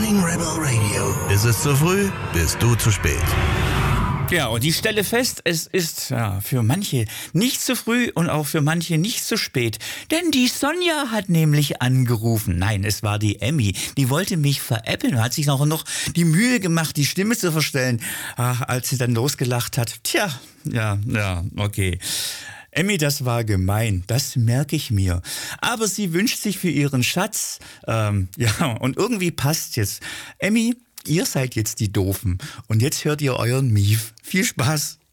Morning Rebel Radio. Ist es zu früh, bist du zu spät. Ja, und ich stelle fest, es ist für manche nicht zu früh und auch für manche nicht zu spät. Denn die Sonja hat nämlich angerufen. Nein, es war die Emmy. Die wollte mich veräppeln und hat sich noch die Mühe gemacht, die Stimme zu verstellen. Ach, als sie dann losgelacht hat. Tja, okay. Emmy, das war gemein, das merke ich mir. Aber sie wünscht sich für ihren Schatz, und irgendwie passt jetzt. Emmy, ihr seid jetzt die Doofen und jetzt hört ihr euren Mief. Viel Spaß!